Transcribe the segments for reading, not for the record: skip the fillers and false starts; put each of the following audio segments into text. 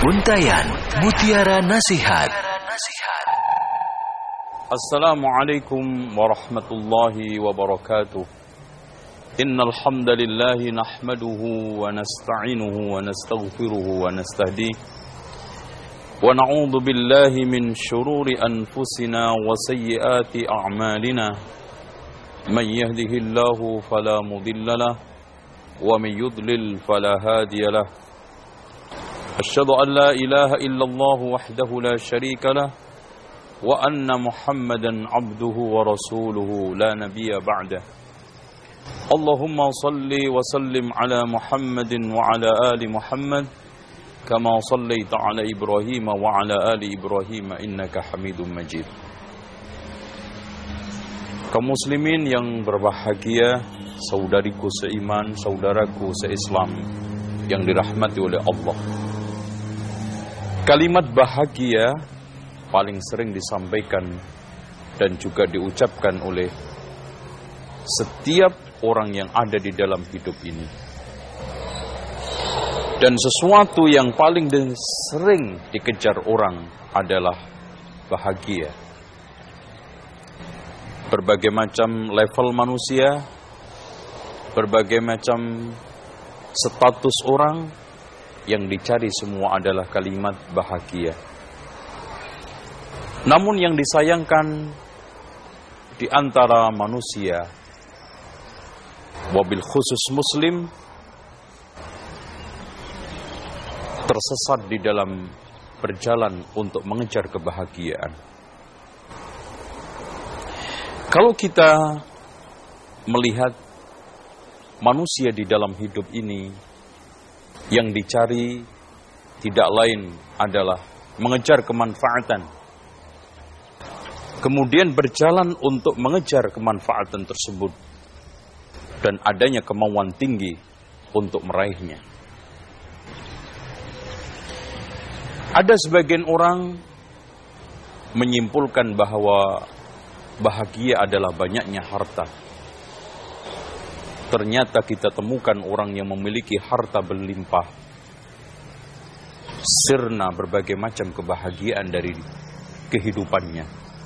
Untayan Mutiara Nasihat. Assalamualaikum warahmatullahi wabarakatuh. Innal hamdalillah nahmaduhu wa nasta'inuhu wa nastaghfiruhu wa nastahdihi wa na'udzu billahi min shururi anfusina wa sayyiati a'malina. Man yahdihillahu fala mudilla lahu wa man yudlil fala hadiya lahu. Asyhadu an la ilaha illallah wahdahu la syarika lah wa anna Muhammadan abduhu wa rasuluhu la nabiyya ba'dah. Allahumma salli wa sallim ala Muhammadin wa ala ali Muhammad kama sallaita ala Ibrahim wa ala ali Ibrahim innaka Hamidum Majid. Kaum muslimin yang berbahagia, saudariku seiman, saudaraku seislam yang dirahmati oleh Allah. Kalimat bahagia paling sering disampaikan dan juga diucapkan oleh setiap orang yang ada di dalam hidup ini. Dan sesuatu yang paling sering dikejar orang adalah bahagia. Berbagai macam level manusia, berbagai macam status orang, yang dicari semua adalah kalimat bahagia. Namun yang disayangkan di antara manusia, wabil khusus muslim, tersesat di dalam berjalan untuk mengejar kebahagiaan. Kalau kita melihat manusia di dalam hidup ini, yang dicari tidak lain adalah mengejar kemanfaatan. Kemudian berjalan untuk mengejar kemanfaatan tersebut. Dan adanya kemauan tinggi untuk meraihnya. Ada sebagian orang menyimpulkan bahwa bahagia adalah banyaknya harta. Ternyata kita temukan orang yang memiliki harta berlimpah, sirna berbagai macam kebahagiaan dari kehidupannya.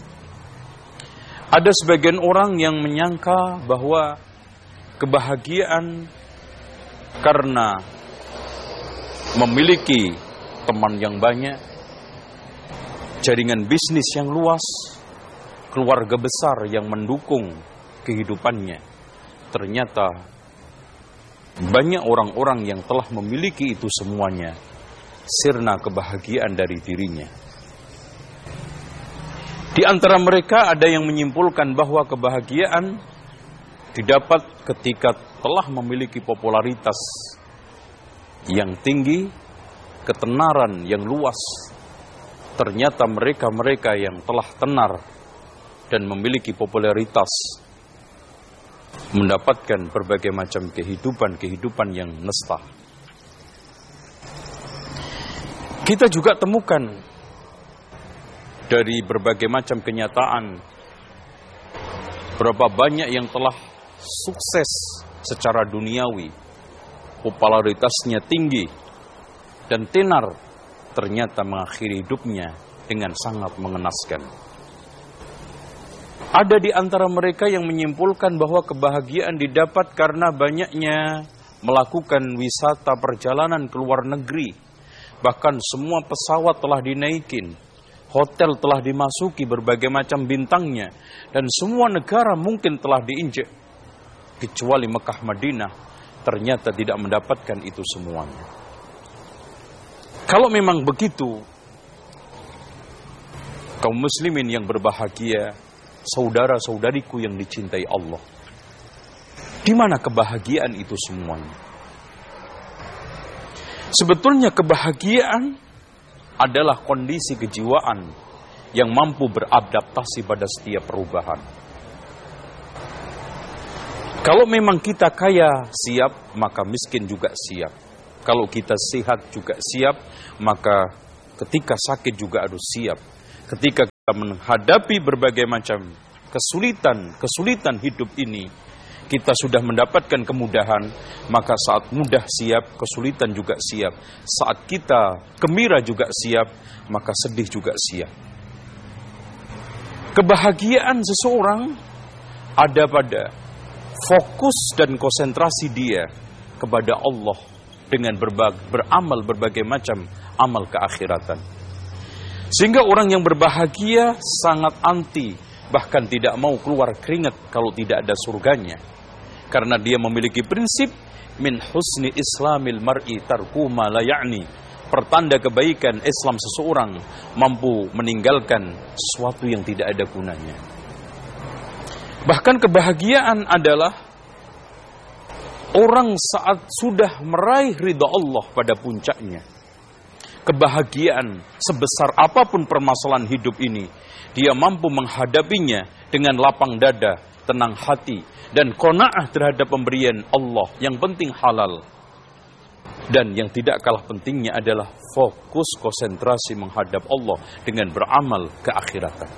Ada sebagian orang yang menyangka bahwa kebahagiaan karena memiliki teman yang banyak, jaringan bisnis yang luas, keluarga besar yang mendukung kehidupannya. Ternyata banyak orang-orang yang telah memiliki itu semuanya, sirna kebahagiaan dari dirinya. Di antara mereka ada yang menyimpulkan bahwa kebahagiaan didapat ketika telah memiliki popularitas yang tinggi, ketenaran yang luas. Ternyata mereka-mereka yang telah tenar dan memiliki popularitas mendapatkan berbagai macam kehidupan yang nesta. Kita juga temukan dari berbagai macam kenyataan berapa banyak yang telah sukses secara duniawi, popularitasnya tinggi dan tenar, ternyata mengakhiri hidupnya dengan sangat mengenaskan. Ada di antara mereka yang menyimpulkan bahwa kebahagiaan didapat karena banyaknya melakukan wisata perjalanan ke luar negeri. Bahkan semua pesawat telah dinaikin, hotel telah dimasuki berbagai macam bintangnya, dan semua negara mungkin telah diinjak. Kecuali Mekah Madinah, ternyata tidak mendapatkan itu semuanya. Kalau memang begitu, kaum muslimin yang berbahagia, saudara-saudariku yang dicintai Allah, di mana kebahagiaan itu semuanya? Sebetulnya kebahagiaan adalah kondisi kejiwaan yang mampu beradaptasi pada setiap perubahan. Kalau memang kita kaya siap, maka miskin juga siap. Kalau kita sehat juga siap, maka ketika sakit juga harus siap. Ketika kita menghadapi berbagai macam kesulitan hidup ini, kita sudah mendapatkan kemudahan, maka saat mudah siap, kesulitan juga siap. Saat kita gembira juga siap, maka sedih juga siap. Kebahagiaan seseorang ada pada fokus dan konsentrasi dia kepada Allah dengan beramal berbagai macam amal keakhiratan. Sehingga orang yang berbahagia sangat anti, bahkan tidak mau keluar keringat kalau tidak ada surganya. Karena dia memiliki prinsip min husni islamil mar'i tarku ma la ya'ni. Pertanda kebaikan Islam seseorang mampu meninggalkan sesuatu yang tidak ada gunanya. Bahkan kebahagiaan adalah orang saat sudah meraih ridha Allah pada puncaknya. Kebahagiaan sebesar apapun permasalahan hidup ini, dia mampu menghadapinya dengan lapang dada, tenang hati, dan qanaah terhadap pemberian Allah, yang penting halal. Dan yang tidak kalah pentingnya adalah fokus konsentrasi menghadap Allah dengan beramal keakhiratan.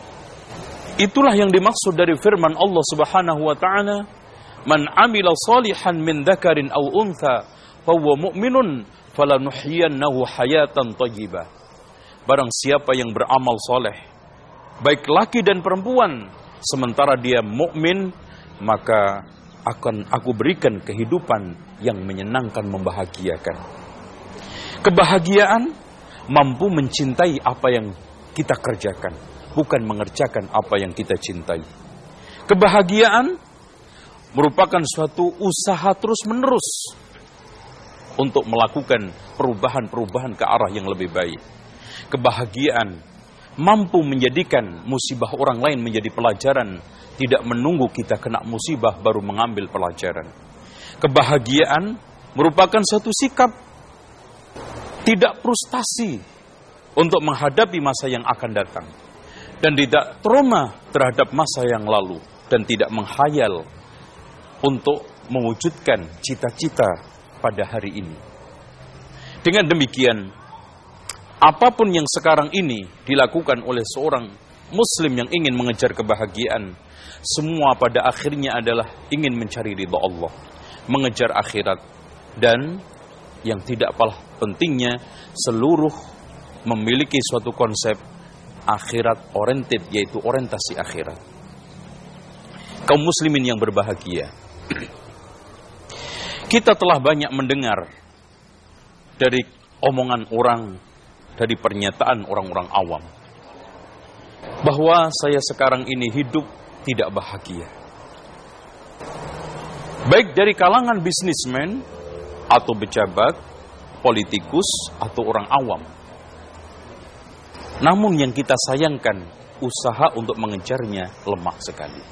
Itulah yang dimaksud dari firman Allah Subhanahu wa taala, "Man 'amila shalihan min dzakarin aw untha fahuwa mu'minun falanuhyiyannahu hayatan thayyibah." Barang siapa yang beramal soleh, baik laki dan perempuan, sementara dia mukmin, maka akan aku berikan kehidupan yang menyenangkan, membahagiakan. Kebahagiaan mampu mencintai apa yang kita kerjakan, bukan mengerjakan apa yang kita cintai. Kebahagiaan merupakan suatu usaha terus-menerus untuk melakukan perubahan-perubahan ke arah yang lebih baik. Kebahagiaan mampu menjadikan musibah orang lain menjadi pelajaran, tidak menunggu kita kena musibah baru mengambil pelajaran. Kebahagiaan merupakan suatu sikap tidak frustasi untuk menghadapi masa yang akan datang, dan tidak trauma terhadap masa yang lalu, dan tidak menghayal untuk mewujudkan cita-cita pada hari ini. Dengan demikian, apapun yang sekarang ini dilakukan oleh seorang Muslim yang ingin mengejar kebahagiaan, semua pada akhirnya adalah ingin mencari ridha Allah, mengejar akhirat, dan yang tidak kalah pentingnya, seluruh memiliki suatu konsep akhirat oriented, yaitu orientasi akhirat. Kaum muslimin yang berbahagia, kita telah banyak mendengar dari omongan orang, dari pernyataan orang-orang awam, bahwa saya sekarang ini hidup tidak bahagia. Baik dari kalangan bisnismen, atau pejabat, politikus, atau orang awam. Namun yang kita sayangkan, usaha untuk mengejarnya lemah sekali.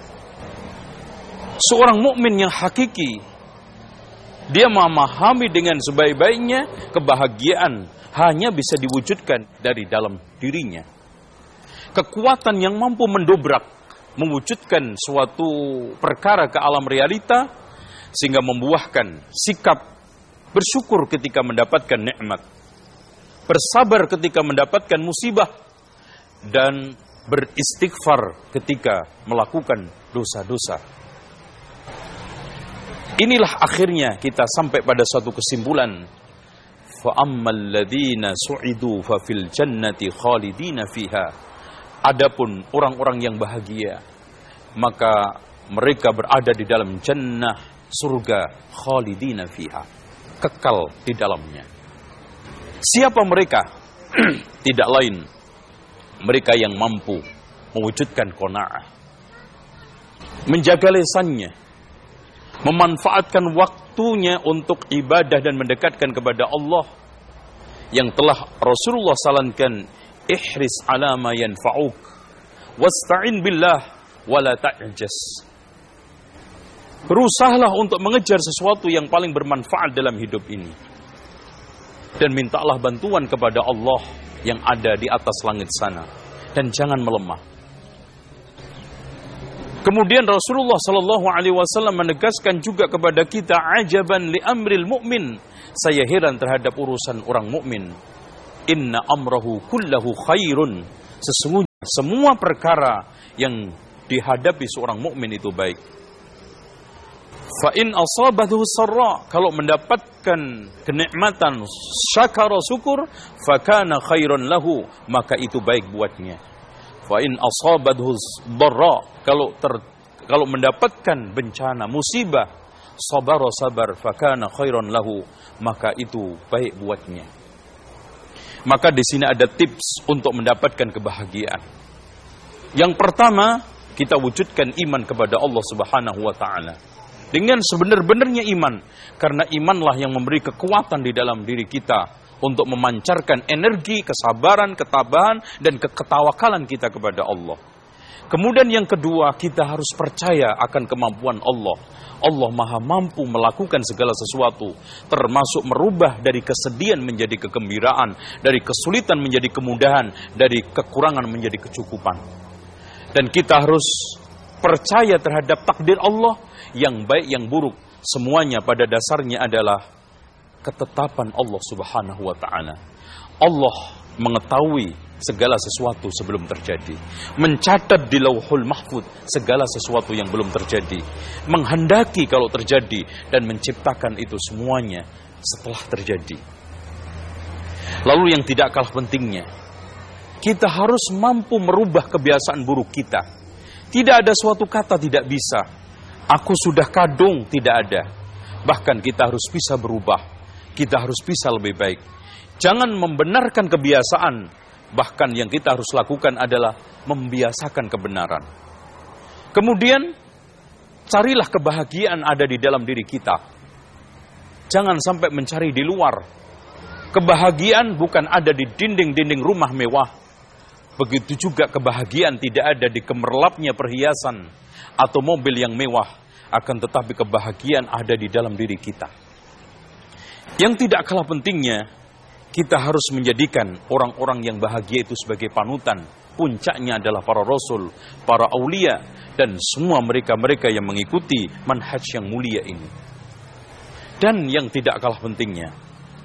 Seorang mukmin yang hakiki, dia memahami dengan sebaik-baiknya kebahagiaan hanya bisa diwujudkan dari dalam dirinya. Kekuatan yang mampu mendobrak, mewujudkan suatu perkara ke alam realita, sehingga membuahkan sikap bersyukur ketika mendapatkan nikmat, bersabar ketika mendapatkan musibah, dan beristighfar ketika melakukan dosa-dosa. Inilah akhirnya kita sampai pada suatu kesimpulan, fa ammal ladzina su'idu fa fil jannati khalidina fiha. Adapun orang-orang yang bahagia, maka mereka berada di dalam jannah, surga, khalidina fiha, kekal di dalamnya. Siapa mereka? Tidak lain, mereka yang mampu mewujudkan qanaah, menjaga lisannya, memanfaatkan waktunya untuk ibadah dan mendekatkan kepada Allah, yang telah Rasulullah salankan, ihris ala ma yanfa'uk wasta'in billah wala ta'jas. Berusahalah untuk mengejar sesuatu yang paling bermanfaat dalam hidup ini, dan mintalah bantuan kepada Allah yang ada di atas langit sana, dan jangan melemah. Kemudian Rasulullah sallallahu alaihi wasallam menegaskan juga kepada kita, ajaban li amril mu'min, saya heran terhadap urusan orang mukmin. Inna amrahu kullahu khairun, sesungguhnya semua perkara yang dihadapi seorang mukmin itu baik. Fa in asabathu sarra, kalau mendapatkan kenikmatan syakara syukur, fa kana khairan lahu, maka itu baik buatnya. Fa in asabathu dharra, kalau mendapatkan bencana, musibah, sabar, fakana khairan lahu, maka itu baik buatnya. Maka di sini ada tips untuk mendapatkan kebahagiaan. Yang pertama, kita wujudkan iman kepada Allah Subhanahu wa taala. Dengan sebenar-benarnya iman, karena imanlah yang memberi kekuatan di dalam diri kita untuk memancarkan energi, kesabaran, ketabahan, dan ketawakalan kita kepada Allah. Kemudian yang kedua, kita harus percaya akan kemampuan Allah. Allah maha mampu melakukan segala sesuatu, termasuk merubah dari kesedihan menjadi kegembiraan, dari kesulitan menjadi kemudahan, dari kekurangan menjadi kecukupan. Dan kita harus percaya terhadap takdir Allah, yang baik yang buruk, semuanya pada dasarnya adalah ketetapan Allah Subhanahu wa taala. Allah mengetahui segala sesuatu sebelum terjadi, mencatat di Lauhul Mahfuz segala sesuatu yang belum terjadi, menghendaki kalau terjadi, dan menciptakan itu semuanya setelah terjadi. Lalu yang tidak kalah pentingnya, kita harus mampu merubah kebiasaan buruk kita. Tidak ada suatu kata tidak bisa. Aku sudah kadung, tidak ada. Bahkan kita harus bisa berubah. Kita harus bisa lebih baik. Jangan membenarkan kebiasaan. Bahkan yang kita harus lakukan adalah membiasakan kebenaran. Kemudian, carilah kebahagiaan ada di dalam diri kita. Jangan sampai mencari di luar. Kebahagiaan bukan ada di dinding-dinding rumah mewah. Begitu juga kebahagiaan tidak ada di gemerlapnya perhiasan atau mobil yang mewah. Akan tetapi kebahagiaan ada di dalam diri kita. Yang tidak kalah pentingnya, kita harus menjadikan orang-orang yang bahagia itu sebagai panutan. Puncaknya adalah para rasul, para aulia, dan semua mereka-mereka yang mengikuti manhaj yang mulia ini. Dan yang tidak kalah pentingnya,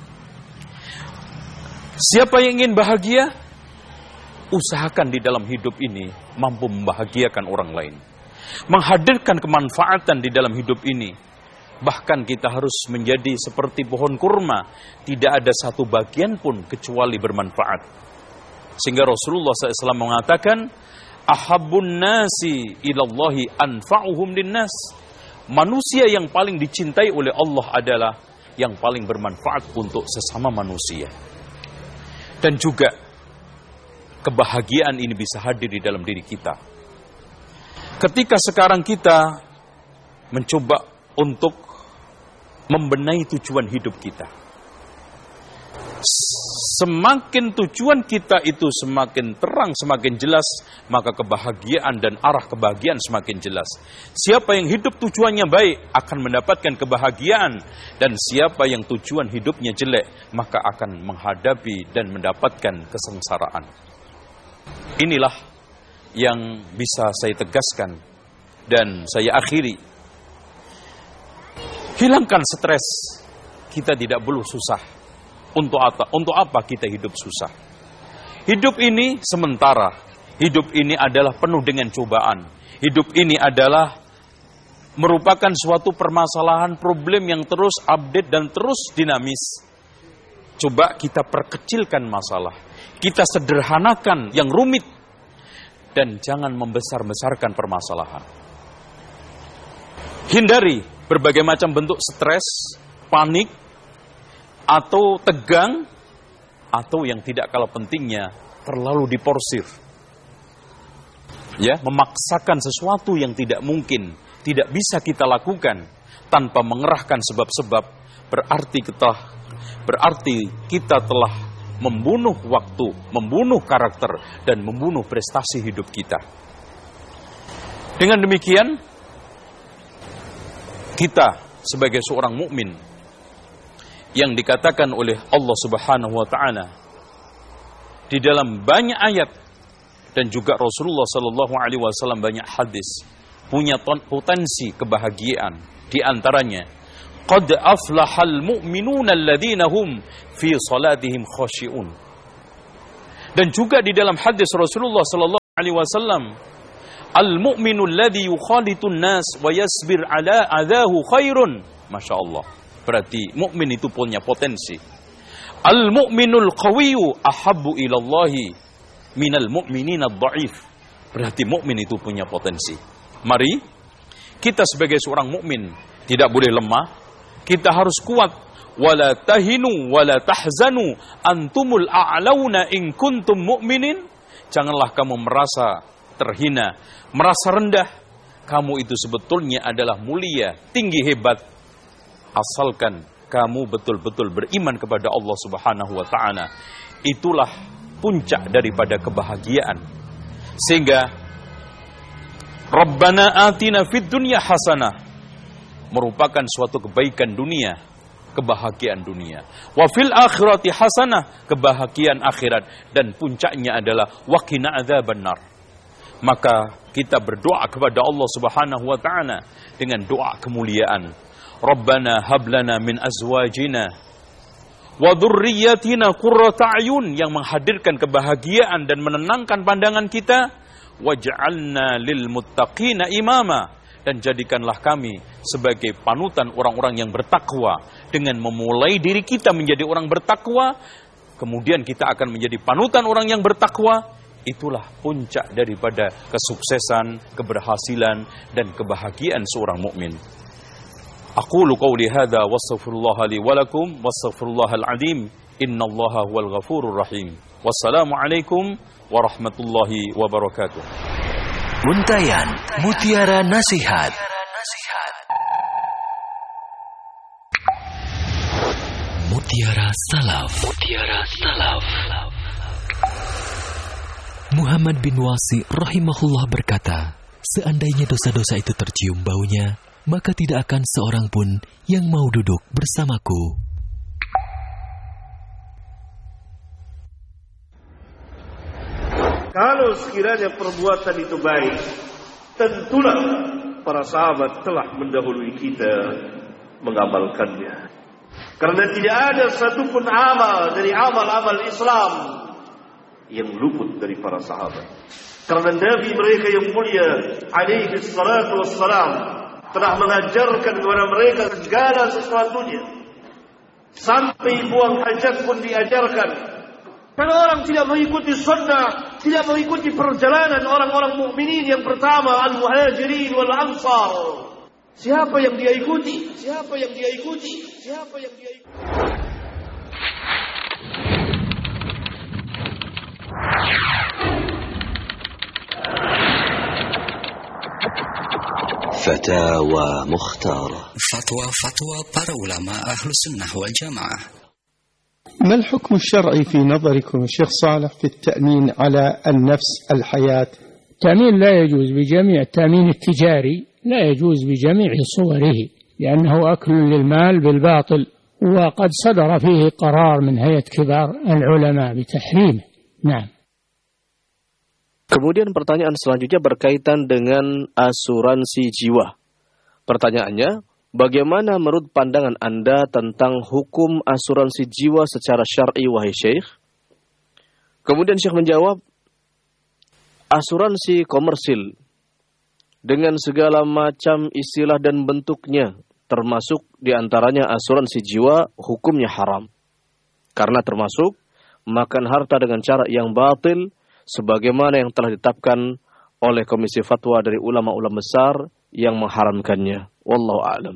siapa yang ingin bahagia, usahakan di dalam hidup ini mampu membahagiakan orang lain. Menghadirkan kemanfaatan di dalam hidup ini. Bahkan kita harus menjadi seperti pohon kurma, tidak ada satu bagian pun kecuali bermanfaat. Sehingga Rasulullah SAW mengatakan, ahabbun nasi ilallahi anfa'uhum linnas. Manusia yang paling dicintai oleh Allah adalah yang paling bermanfaat untuk sesama manusia. Dan juga kebahagiaan ini bisa hadir di dalam diri kita. Ketika sekarang kita mencoba untuk membenahi tujuan hidup kita. Semakin tujuan kita itu semakin terang, semakin jelas, maka kebahagiaan dan arah kebahagiaan semakin jelas. Siapa yang hidup tujuannya baik akan mendapatkan kebahagiaan, dan siapa yang tujuan hidupnya jelek maka akan menghadapi dan mendapatkan kesengsaraan. Inilah yang bisa saya tegaskan dan saya akhiri. Hilangkan stres. Kita tidak perlu susah. Untuk apa kita hidup susah? Hidup ini sementara. Hidup ini adalah penuh dengan cobaan. Hidup ini adalah merupakan suatu permasalahan, problem yang terus update dan terus dinamis. Coba kita perkecilkan masalah. Kita sederhanakan yang rumit. Dan jangan membesar-besarkan permasalahan. Hindari berbagai macam bentuk stres, panik, atau tegang, atau yang tidak kalah pentingnya, terlalu diporsir. Ya, memaksakan sesuatu yang tidak mungkin, tidak bisa kita lakukan, tanpa mengerahkan sebab-sebab, berarti kita telah membunuh waktu, membunuh karakter, dan membunuh prestasi hidup kita. Dengan demikian, kita sebagai seorang mukmin yang dikatakan oleh Allah Subhanahu wa taala di dalam banyak ayat dan juga Rasulullah sallallahu alaihi wasallam banyak hadis, punya potensi kebahagiaan. Di antaranya, qad aflahal mu'minuna alladzina hum fi salatihim khashi'un. Dan juga di dalam hadis Rasulullah sallallahu alaihi wasallam, Al-mu'minul ladzi yukhalitun nas wa yasbir ala adahu khairun. Masya Allah. Berarti mukmin itu punya potensi. Al-mu'minul qawiyyu ahabbu ilallahi minal mu'minina ad-dha'if. Berarti mukmin itu punya potensi. Mari kita sebagai seorang mukmin tidak boleh lemah. Kita harus kuat. Wala tahinu wala tahzanu antumul a'launa in kuntum mu'minin. Janganlah kamu merasa terhina, merasa rendah. Kamu itu sebetulnya adalah mulia, tinggi, hebat. Asalkan kamu betul-betul beriman kepada Allah Subhanahu wa ta'ala. Itulah puncak daripada kebahagiaan. Sehingga Rabbana atina fid dunya hasanah merupakan suatu kebaikan dunia, kebahagiaan dunia. Wa fil akhirati hasanah, kebahagiaan akhirat. Dan puncaknya adalah waqina adzabannar. Maka kita berdoa kepada Allah Subhanahu wa ta'ala dengan doa kemuliaan. Rabbana hablana min azwajina wa dhurriyyatina qurrata a'yun, yang menghadirkan kebahagiaan dan menenangkan pandangan kita. Waj'alna lil muttaqina imama, dan jadikanlah kami sebagai panutan orang-orang yang bertakwa. Dengan memulai diri kita menjadi orang bertakwa, kemudian kita akan menjadi panutan orang yang bertakwa. Itulah puncak daripada kesuksesan, keberhasilan, dan kebahagiaan seorang mukmin. Aqulu qawli hadha wastaghfirullaha li wa lakum wastaghfirullahal azim innallaha huwal ghafurur rahim. Wassalamu alaikum warahmatullahi wabarakatuh. Untayan Mutiara Nasihat. Mutiara Salaf. Muhammad bin Wasi rahimahullah berkata, seandainya dosa-dosa itu tercium baunya, maka tidak akan seorang pun yang mau duduk bersamaku. Kalau sekiranya perbuatan itu baik, tentulah para sahabat telah mendahului kita mengamalkannya. Karena tidak ada satupun amal dari amal-amal Islam yang luput dari para sahabat. Karena Nabi mereka yang mulia alaihi salatu wassalam telah mengajarkan kepada mereka segala sesuatunya. Sampai buang hajat pun diajarkan. Kalau orang tidak mengikuti sunnah, tidak mengikuti perjalanan orang-orang mukminin yang pertama, al-muhajirin wal ansar, siapa yang dia ikuti? Fatawa Mukhtarah. Fatwa para ulama ahlu sunnah wal jamaah. ما الحكم الشرعي في نظركم الشيخ صالح في التأمين على النفس الحياة؟ التأمين لا يجوز بجميع، التأمين التجاري لا يجوز بجميع صوره، لأنه أكل للمال بالباطل، وقد صدر فيه قرار من هيئة كبار العلماء بتحريمه. نعم. Kemudian pertanyaan selanjutnya berkaitan dengan asuransi jiwa. Pertanyaannya, bagaimana menurut pandangan Anda tentang hukum asuransi jiwa secara syar'i, wahai Syekh? Kemudian Syekh menjawab, asuransi komersil dengan segala macam istilah dan bentuknya, termasuk diantaranya asuransi jiwa, hukumnya haram. Karena termasuk makan harta dengan cara yang batil, sebagaimana yang telah ditetapkan oleh Komisi Fatwa dari ulama-ulama besar yang mengharamkannya. Wallahu a'lam.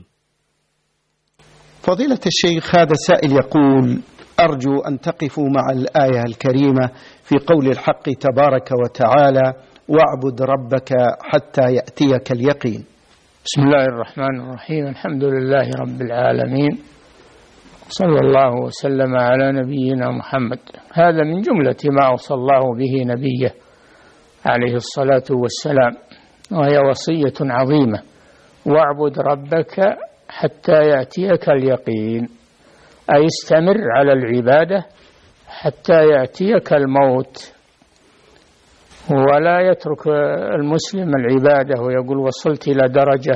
فضيلة الشيخ، هذا سائل يقول: أرجو أن تقفوا مع الآية الكريمة في قول الحق تبارك وتعالى: واعبد ربك حتى يأتيك اليقين. بسم الله الرحمن الرحيم. الحمد لله رب العالمين، صلى الله وسلم على نبينا محمد. هذا من جملة ما أوصى الله به نبيه عليه الصلاة والسلام، وهي وصية عظيمة: واعبد ربك حتى يأتيك اليقين، أي استمر على العبادة حتى يأتيك الموت. ولا يترك المسلم العبادة ويقول وصلت إلى درجة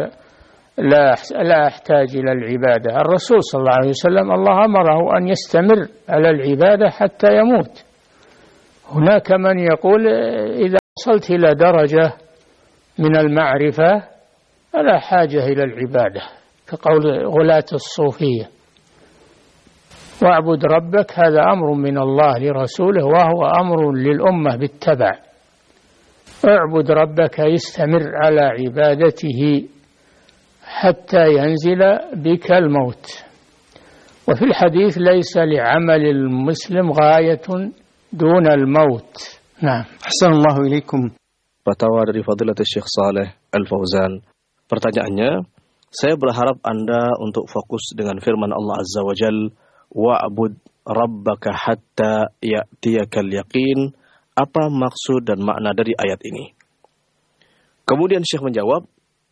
لا أحتاج إلى العبادة. الرسول صلى الله عليه وسلم الله أمره أن يستمر على العبادة حتى يموت. هناك من يقول إذا وصلت إلى درجة من المعرفة فلا حاجة إلى العبادة، كقول غلاة الصوفية. واعبد ربك هذا أمر من الله لرسوله، وهو أمر للأمة بالتبع. اعبد ربك يستمر على عبادته حتى ينزل بك الموت. وفي الحديث ليس لعمل المسلم غاية دون الموت. نعم. أحسن الله إليكم. Fatwa dari Fadilatul Syekh Saleh Al-Fauzan. Pertanyaannya, saya berharap Anda untuk fokus dengan firman Allah Azza wa Jal, wa'bud rabbaka hatta ya'tiyakal yaqin. Apa maksud dan makna dari ayat ini? Kemudian Syekh menjawab,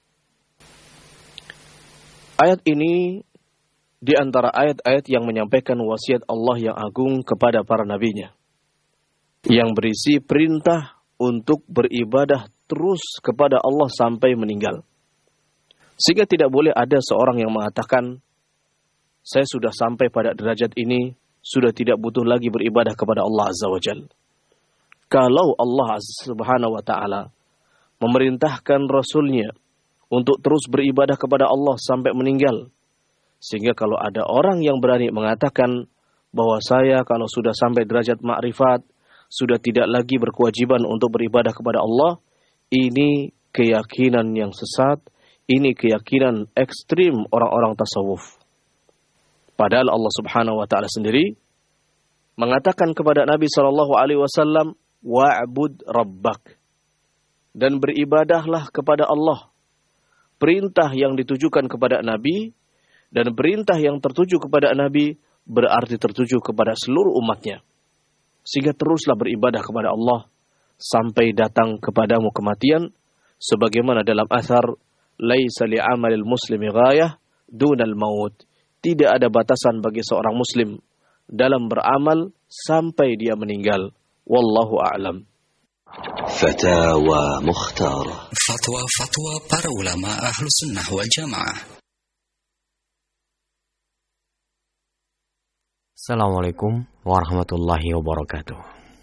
ayat ini di antara ayat-ayat yang menyampaikan wasiat Allah yang agung kepada para nabinya, yang berisi perintah untuk beribadah terus kepada Allah sampai meninggal. Sehingga tidak boleh ada seorang yang mengatakan, saya sudah sampai pada derajat ini, sudah tidak butuh lagi beribadah kepada Allah Azza wa Jalla. Kalau Allah Subhanahu wa Ta'ala memerintahkan Rasulnya untuk terus beribadah kepada Allah sampai meninggal, sehingga kalau ada orang yang berani mengatakan bahwa saya kalau sudah sampai derajat makrifat, sudah tidak lagi berkewajiban untuk beribadah kepada Allah, ini keyakinan yang sesat, ini keyakinan ekstrim orang-orang tasawuf. Padahal Allah Subhanahu wa Ta'ala sendiri mengatakan kepada Nabi SAW, wa'bud rabbak, dan beribadahlah kepada Allah. Perintah yang ditujukan kepada Nabi dan perintah yang tertuju kepada Nabi berarti tertuju kepada seluruh umatnya. Sehingga teruslah beribadah kepada Allah sampai datang kepadamu kematian, sebagaimana dalam athar, laisa li'amalil muslimi ghayah dunal maut. Tidak ada batasan bagi seorang muslim dalam beramal sampai dia meninggal. Wallahu a'lam. Fatawa Mukhtara. Fatwa para ulama Ahlus Sunnah wal Jamaah. Assalamualaikum warahmatullahi wabarakatuh.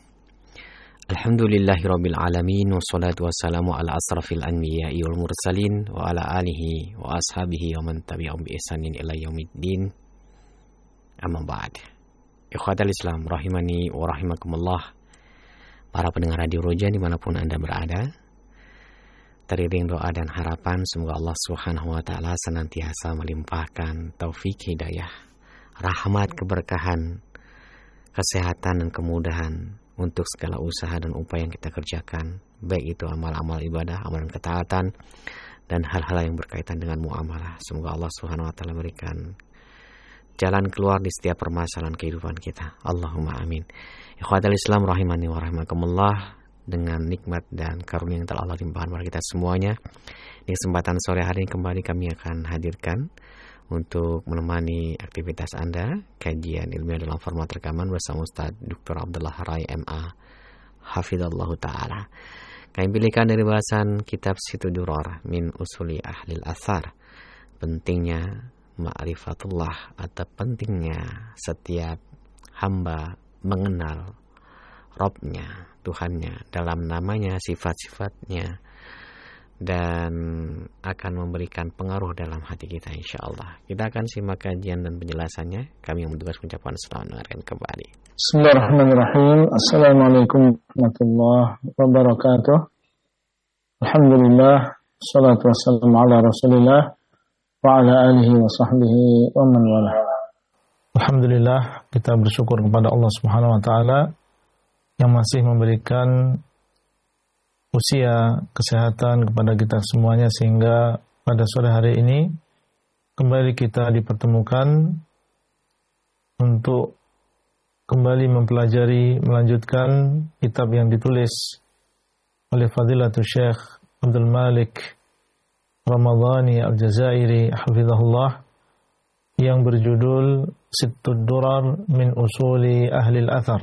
Alhamdulillahirabbil alamin, wassalatu wassalamu ala asrafil anbiya'i wal mursalin wa ala alihi wa ashabihi wa man tabi'ahum bi ihsanin ila yaumiddin. Amma ba'd. Ikhwatal Islam rahimani wa rahimakumullah. Para pendengar Radio Roja dimanapun Anda berada, teriring doa dan harapan semoga Allah Subhanahu wa Ta'ala senantiasa melimpahkan taufik hidayah, rahmat, keberkahan, kesehatan dan kemudahan untuk segala usaha dan upaya yang kita kerjakan, baik itu amal-amal ibadah, amalan ketaatan, dan hal-hal yang berkaitan dengan muamalah. Semoga Allah Subhanahu wa Ta'ala berikan jalan keluar di setiap permasalahan kehidupan kita. Allahumma amin. Ikhwatal Islam rahimani wa rahimakumullah, dengan nikmat dan karunia yang telah Allah limpahkan kepada kita semuanya, di kesempatan sore hari ini kembali kami akan hadirkan untuk menemani aktivitas Anda kajian ilmiah dalam format rekaman bersama Ustaz Dr. Abdullah Rai MA Hafizallahu Ta'ala. Kami pilihkan dari bahasan kitab Situ Duror min Usuli Ahlil Athar, pentingnya ma'rifatullah atau pentingnya setiap hamba mengenal Robnya, Tuhannya, dalam namanya, sifat-sifatnya, dan akan memberikan pengaruh dalam hati kita insyaAllah. Kita akan simak kajian dan penjelasannya. Kami yang bertugas mengucapkan selamat mendengarkan kembali. Bismillahirrahmanirrahim. Assalamualaikum warahmatullahi wabarakatuh. Alhamdulillah, salatu wassalamu ala rasulillah wa ala alihi wa sahbihi wa man wala. Alhamdulillah, kita bersyukur kepada Allah Subhanahu wa Ta'ala yang masih memberikan usia, kesehatan kepada kita semuanya, sehingga pada sore hari ini kembali kita dipertemukan untuk kembali mempelajari, melanjutkan kitab yang ditulis oleh Fadilatul Syekh Abdul Malik Ramadhani Al-Jazairi hafizahullah, yang berjudul Sittud Durar min Usuli Ahlil Athar,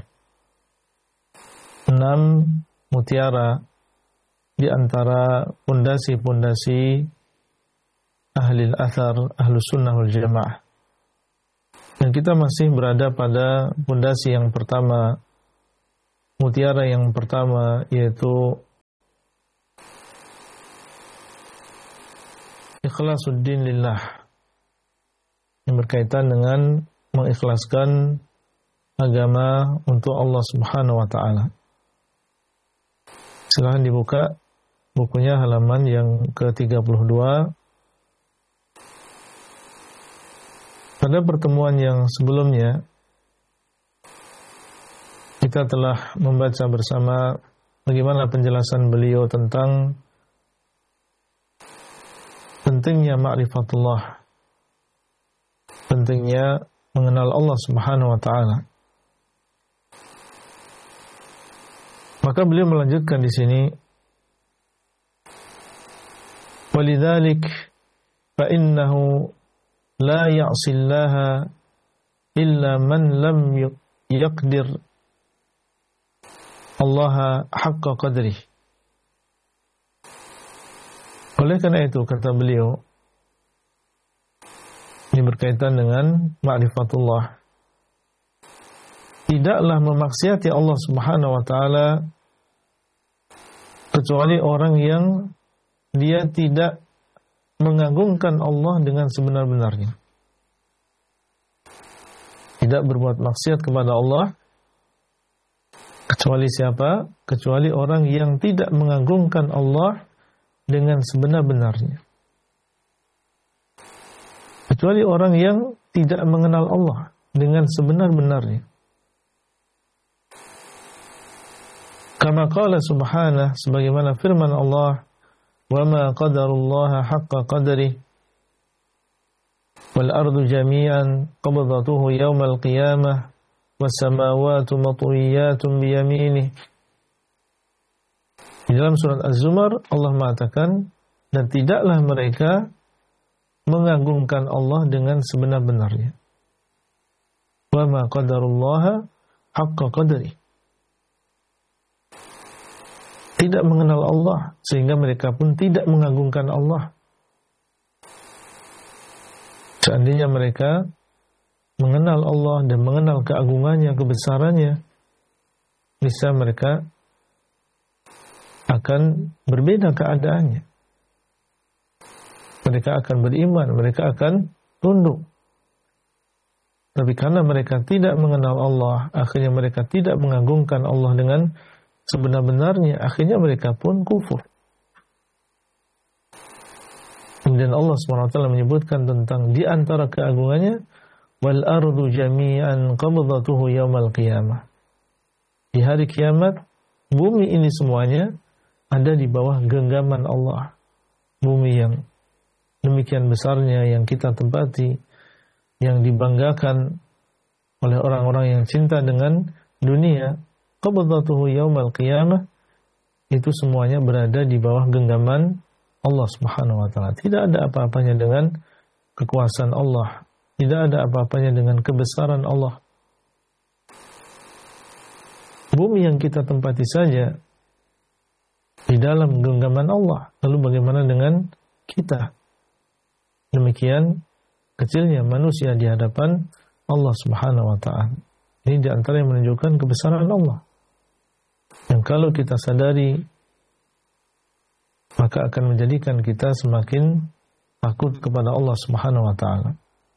6 mutiara di antara pondasi-pondasi Ahlil Athar, Ahlus Sunnah wal Jamaah. Dan kita masih berada pada pondasi yang pertama, mutiara yang pertama, yaitu ikhlasuddin lillah, yang berkaitan dengan mengikhlaskan agama untuk Allah Subhanahu wa taala. Silahkan dibuka bukunya halaman yang ke-32. Pada pertemuan yang sebelumnya kita telah membaca bersama bagaimana penjelasan beliau tentang pentingnya ma'rifatullah, pentingnya mengenal Allah Subhanahu wa taala. Maka beliau melanjutkan di sini, walidzalik fa innahu la ya'sillaha illa man lam yaqdir Allah haqqa qadrih. Oleh karena itu, kata beliau, ini berkaitan dengan ma'rifatullah, tidaklah memaksiati Allah Subhanahu wa taala kecuali orang yang dia tidak mengagungkan Allah dengan sebenar-benarnya. Tidak berbuat maksiat kepada Allah kecuali siapa? Kecuali orang yang tidak mengagungkan Allah dengan sebenar-benarnya. Kecuali orang yang tidak mengenal Allah dengan sebenar-benarnya. Kama qala subhanahu, sebagaimana firman Allah, wa ma qadarullaha haqqa qadrih wal ardu jami'an qabdatuhu yawmal qiyamah was samawati matwiyatun bi yaminih. Di dalam surat Az-Zumar Allah mengatakan, dan tidaklah mereka mengagungkan Allah dengan sebenar-benarnya. Wa ma qadarullaha haqqa qadrih. Tidak mengenal Allah, sehingga mereka pun tidak mengagungkan Allah. Seandainya mereka mengenal Allah dan mengenal keagungannya, kebesarannya, bisa mereka akan berbeda keadaannya. Mereka akan beriman, mereka akan tunduk. Tapi karena mereka tidak mengenal Allah, akhirnya mereka tidak mengagungkan Allah dengan sebenar-benarnya, akhirnya mereka pun kufur. Kemudian Allah SWT menyebutkan tentang di antara keagungannya, wal ardu jami'an qabdatuhu yaumal qiyamah. Di hari kiamat, bumi ini semuanya ada di bawah genggaman Allah. Bumi yang demikian besarnya yang kita tempati, yang dibanggakan oleh orang-orang yang cinta dengan dunia, qabdatuhu yaumal qiyamah, itu semuanya berada di bawah genggaman Allah Subhanahu wa taala. Tidak ada apa-apanya dengan kekuasaan Allah, tidak ada apa-apanya dengan kebesaran Allah. Bumi yang kita tempati saja di dalam genggaman Allah, lalu bagaimana dengan kita? Demikian kecilnya manusia di hadapan Allah Subhanahu wa taala. Ini di antara yang menunjukkan kebesaran Allah. Dan kalau kita sadari, maka akan menjadikan kita semakin takut kepada Allah Subhanahu wa taala.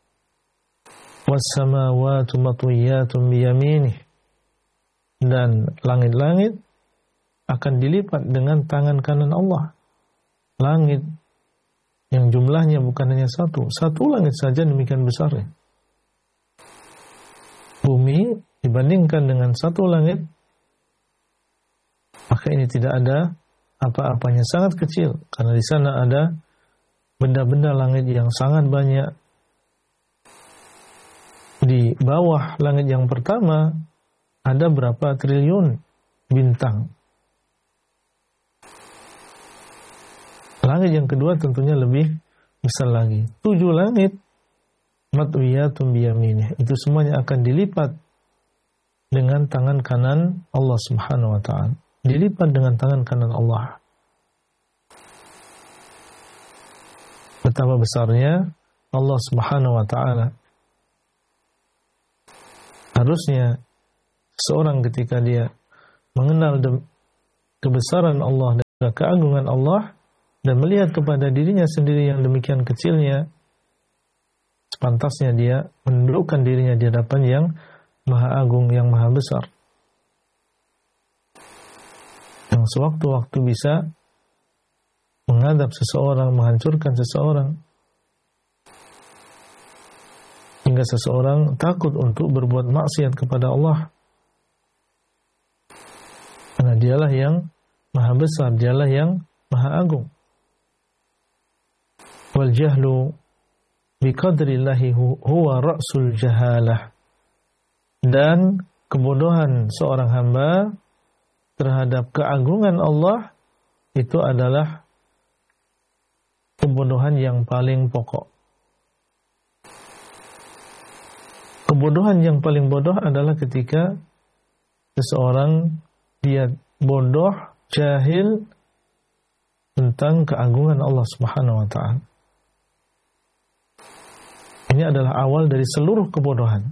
Was-samawati matwiyatun biyaminih. Dan langit-langit akan dilipat dengan tangan kanan Allah. Langit yang jumlahnya bukan hanya satu langit saja demikian besarnya. Bumi dibandingkan dengan satu langit, maka ini tidak ada apa-apanya, sangat kecil, karena di sana ada benda-benda langit yang sangat banyak. Di bawah langit yang pertama ada berapa triliun bintang. Langit yang kedua tentunya lebih besar lagi. 7 langit matwiyatun biyaminih, itu semuanya akan dilipat dengan tangan kanan Allah Subhanahu wa taala. Dilipat dengan tangan kanan Allah. Betapa besarnya Allah Subhanahu wa taala. Harusnya seorang ketika dia mengenal kebesaran Allah dan keagungan Allah, dan melihat kepada dirinya sendiri yang demikian kecilnya, sepantasnya dia menundukkan dirinya di hadapan yang Maha Agung, yang Maha Besar, yang sewaktu-waktu bisa mengadab seseorang, menghancurkan seseorang, hingga seseorang takut untuk berbuat maksiat kepada Allah. Karena dialah yang Maha Besar, dialah yang Maha Agung. Wal jahlu biqadrillahi huwa ra'sul jahalah. Dan kebodohan seorang hamba terhadap keagungan Allah itu adalah kebodohan yang paling pokok. Kebodohan yang paling bodoh adalah ketika seseorang dia bodoh, jahil tentang keagungan Allah Subhanahu wa taala. Ini adalah awal dari seluruh kebodohan.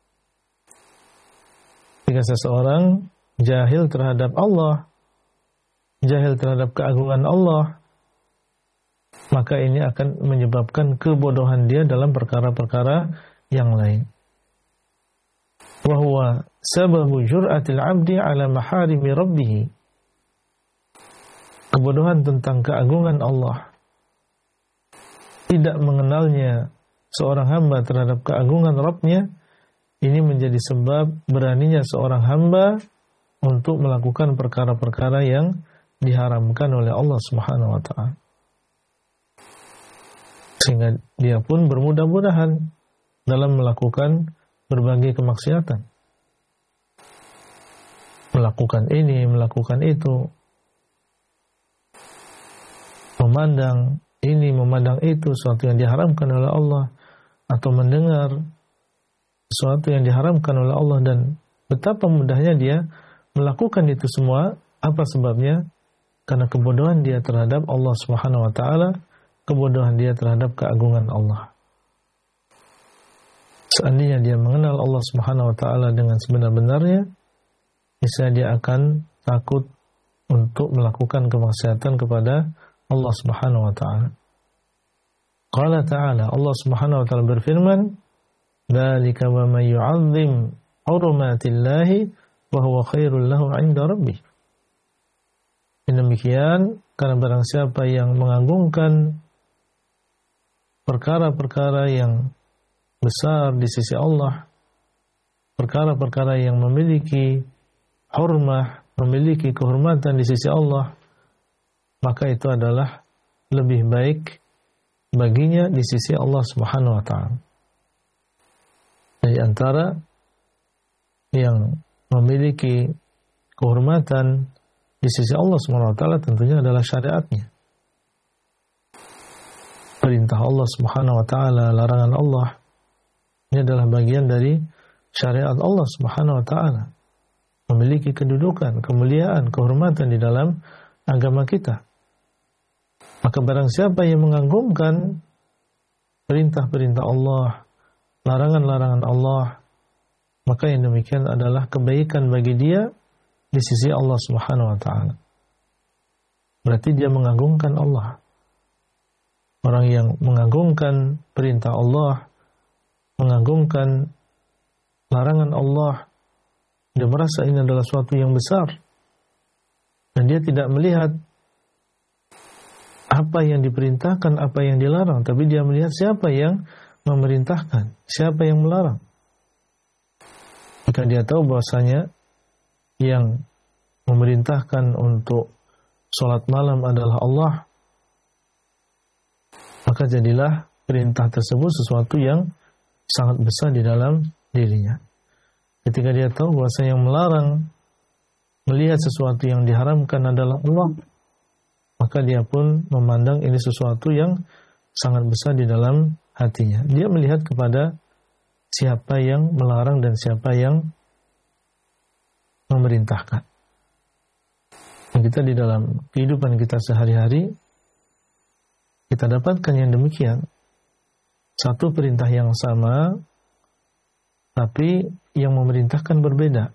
Jika seseorang jahil terhadap Allah, jahil terhadap keagungan Allah, maka ini akan menyebabkan kebodohan dia dalam perkara-perkara yang lain. Wa huwa sababu jur'atil 'abdi 'ala maharimi rabbih. Kebodohan tentang keagungan Allah, tidak mengenalnya seorang hamba terhadap keagungan Rabb-nya, ini menjadi sebab beraninya seorang hamba untuk melakukan perkara-perkara yang diharamkan oleh Allah Subhanahu wa taala. Sehingga dia pun bermudah-mudahan dalam melakukan berbagai kemaksiatan. Melakukan ini, melakukan itu. Memandang ini, memandang itu, sesuatu yang diharamkan oleh Allah, atau mendengar sesuatu yang diharamkan oleh Allah, dan betapa mudahnya dia melakukan itu semua. Apa sebabnya? Karena kebodohan dia terhadap Allah Subhanahu wa taala, kebodohan dia terhadap keagungan Allah. Seandainya dia mengenal Allah Subhanahu wa taala dengan sebenar-benarnya, niscaya dia akan takut untuk melakukan kemaksiatan kepada Allah Subhanahu wa taala. Qala ta'ala, Allah Subhanahu wa taala berfirman, "Dzalika wa may yu'azzim hurumatillahi wa huwa khairul lahu 'inda rabbih." Demikian karena barang siapa yang mengagungkan perkara-perkara yang besar di sisi Allah, perkara-perkara yang memiliki hurmah, memiliki kehormatan di sisi Allah, maka itu adalah lebih baik baginya di sisi Allah Subhanahu wa taala. Di antara yang memiliki kehormatan di sisi Allah Subhanahu wa taala tentunya adalah syariatnya. Perintah Allah Subhanahu wa taala, larangan Allah, ini adalah bagian dari syariat Allah Subhanahu wa taala. Memiliki kedudukan, kemuliaan, kehormatan di dalam agama kita. Maka barang siapa yang mengagungkan perintah-perintah Allah, larangan-larangan Allah, maka yang demikian adalah kebaikan bagi dia di sisi Allah Subhanahu wa taala. Berarti dia mengagungkan Allah. Orang yang mengagungkan perintah Allah, mengagungkan larangan Allah, dia merasa ini adalah suatu yang besar. Dan dia tidak melihat apa yang diperintahkan, apa yang dilarang, tapi dia melihat siapa yang memerintahkan, siapa yang melarang. Jika dia tahu bahwasanya yang memerintahkan untuk sholat malam adalah Allah, maka jadilah perintah tersebut sesuatu yang sangat besar di dalam dirinya. Ketika dia tahu bahwasanya yang melarang, melihat sesuatu yang diharamkan adalah Allah, maka dia pun memandang ini sesuatu yang sangat besar di dalam hatinya. Dia melihat kepada siapa yang melarang dan siapa yang memerintahkan. Dan kita di dalam kehidupan kita sehari-hari, kita dapatkan yang demikian. Satu perintah yang sama, tapi yang memerintahkan berbeda.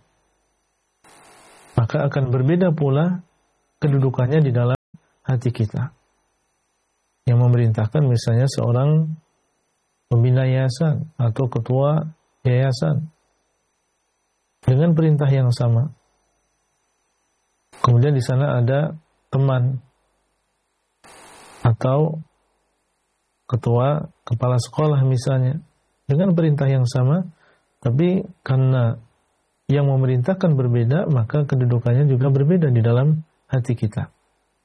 Maka akan berbeda pula kedudukannya di dalam hati kita. yang memerintahkan misalnya seorang pembina yayasan atau ketua yayasan dengan perintah yang sama. Kemudian di sana ada teman atau ketua kepala sekolah misalnya dengan perintah yang sama, tapi karena yang memerintahkan berbeda, maka kedudukannya juga berbeda di dalam hati kita.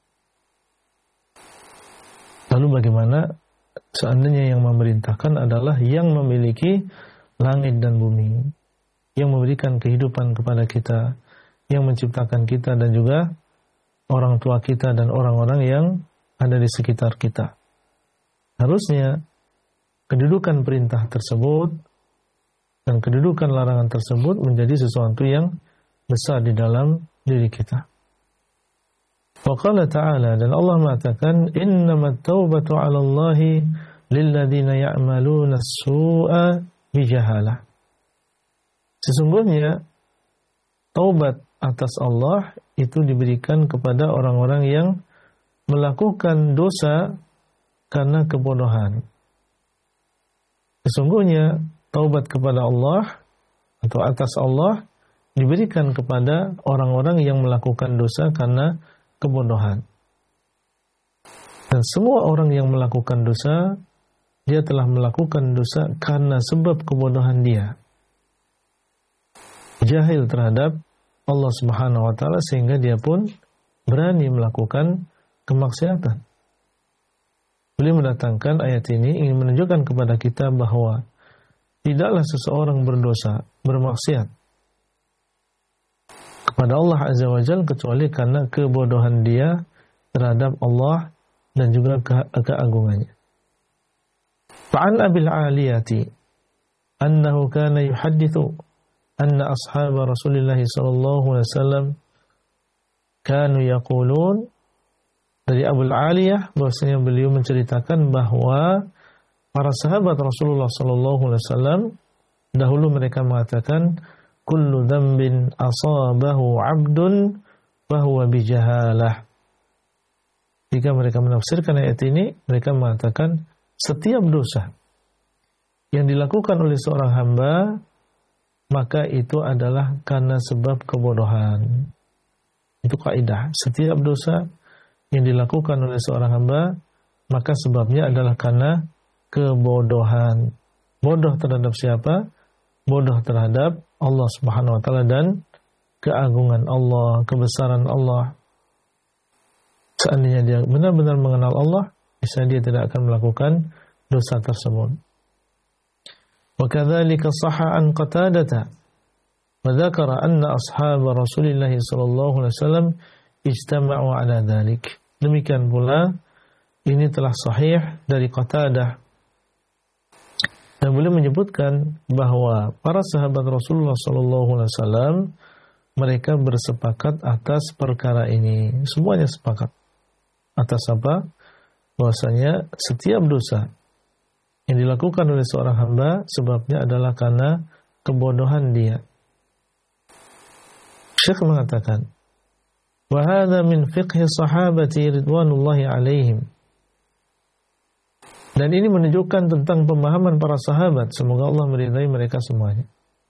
Lalu bagaimana seandainya yang memerintahkan adalah yang memiliki langit dan bumi, yang memberikan kehidupan kepada kita, yang menciptakan kita dan juga orang tua kita dan orang-orang yang ada di sekitar kita. Harusnya kedudukan perintah tersebut dan kedudukan larangan tersebut menjadi sesuatu yang besar di dalam diri kita. Wa qala ta'ala, dan Allah mengatakan, innamat taubatu 'ala Allahi lilladzina ya'maluna as-su'a bijahalah. Sesungguhnya taubat atas Allah itu diberikan kepada orang-orang yang melakukan dosa karena kebodohan. Sesungguhnya taubat kepada Allah atau atas Allah diberikan kepada orang-orang yang melakukan dosa karena kebodohan. Dan semua orang yang melakukan dosa, dia telah melakukan dosa karena sebab kebodohan dia. Jahil terhadap Allah Subhanahu wa taala sehingga dia pun berani melakukan kemaksiatan. Beliau mendatangkan ayat ini ingin menunjukkan kepada kita bahwa tidaklah seseorang berdosa, bermaksiat kepada Allah Azza wa Jalla kecuali karena kebodohan dia terhadap Allah dan juga keagungannya. Fa'an Abil Aliyati annahu kana yuhaddithu anna ashab Rasulullah sallallahu alaihi wasallam kanu yaqulun, dari Abul Aliyah bahwasanya beliau menceritakan bahwa para sahabat Rasulullah sallallahu alaihi wasallam dahulu mereka mengatakan kullu dzambin asabahu 'abdun fahuwa bijahalah. Jika mereka menafsirkan ayat ini, mereka mengatakan setiap dosa yang dilakukan oleh seorang hamba maka itu adalah karena sebab kebodohan. Itu kaidah. Setiap dosa yang dilakukan oleh seorang hamba, maka sebabnya adalah karena kebodohan. Bodoh terhadap siapa? Bodoh terhadap Allah Subhanahu wa taala dan keagungan Allah, kebesaran Allah. Seandainya dia benar-benar mengenal Allah, bisa dia tidak akan melakukan dosa tersebut. وكذلك صح عن قتادة وذكر أن أصحاب رسول الله صلى الله عليه وسلم اجتمعوا على ذلك. Demikian pula ini telah sahih dari Qatadah dan beliau menyebutkan bahwa para sahabat Rasulullah sallallahu alaihi wasallam mereka bersepakat atas perkara ini. Semuanya sepakat atas apa? Bahwasanya setiap dosa yang dilakukan oleh seorang hamba sebabnya adalah karena kebodohan dia. Syekh mengatakan, wa hadza min fiqhi sahabati ridwanullahi alaihim. Dan ini menunjukkan tentang pemahaman para sahabat, semoga Allah meridai mereka semuanya.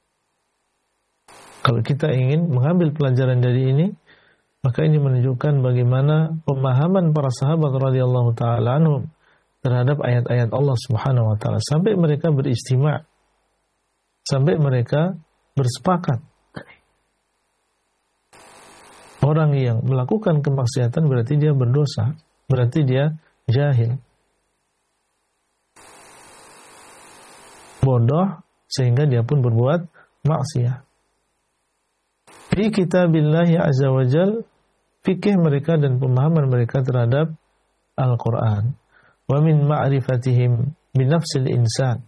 Kalau kita ingin mengambil pelajaran dari ini, maka ini menunjukkan bagaimana pemahaman para sahabat radhiyallahu taala anhum terhadap ayat-ayat Allah Subhanahu wa taala sampai mereka berijtima', sampai mereka bersepakat. Orang yang melakukan kemaksiatan berarti dia berdosa, berarti dia jahil, bodoh sehingga dia pun berbuat maksiat. Fi kitabillahi azza wa jal, fikih mereka dan pemahaman mereka terhadap Al-Quran. Wa min ma'rifatihim binafsil insan,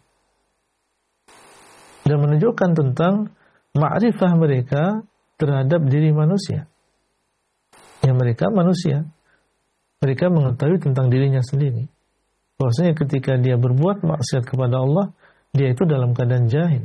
dan menunjukkan tentang ma'rifah mereka terhadap diri manusia. Yang mereka manusia, mereka mengetahui tentang dirinya sendiri. Bahwasanya ketika dia berbuat maksiat kepada Allah, dia itu dalam keadaan jahil.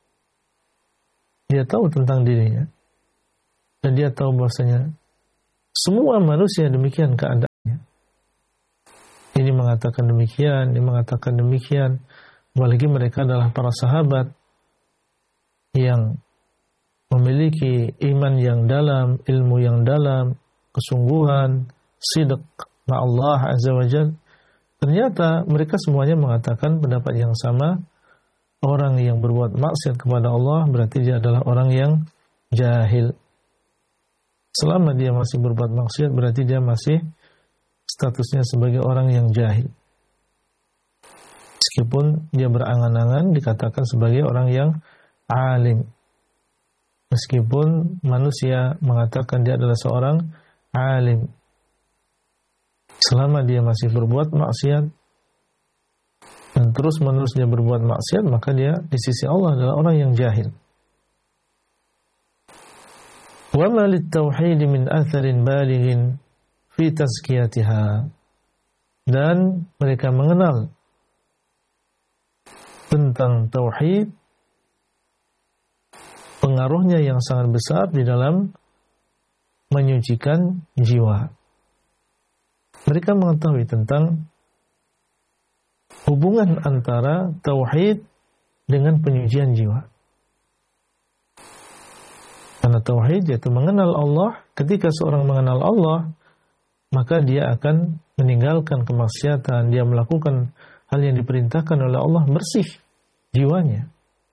Dia tahu tentang dirinya dan dia tahu bahwasanya semua manusia demikian keadaannya. Ini mengatakan demikian, dia mengatakan demikian. Apalagi mereka adalah para sahabat yang memiliki iman yang dalam, ilmu yang dalam, kesungguhan, sidq ma'allah azza wa jalla. Ternyata mereka semuanya mengatakan pendapat yang sama. Orang yang berbuat maksiat kepada Allah berarti dia adalah orang yang jahil. Selama dia masih berbuat maksiat berarti dia masih statusnya sebagai orang yang jahil. Meskipun dia berangan-angan dikatakan sebagai orang yang alim. Meskipun manusia mengatakan dia adalah seorang alim. Selama dia masih berbuat maksiat dan terus-menerus dia berbuat maksiat, maka dia di sisi Allah adalah orang yang jahil. Wa ma lit-tauhid min atharin balighin fi tazkiyatiha. Dan mereka mengenal tentang tauhid, pengaruhnya yang sangat besar di dalam menyucikan jiwa. Mereka mengetahui tentang hubungan antara tauhid dengan penyucian jiwa. Karena tauhid yaitu mengenal Allah. Ketika seorang mengenal Allah, maka dia akan meninggalkan kemaksiatan, dia melakukan hal yang diperintahkan oleh Allah, bersih jiwanya.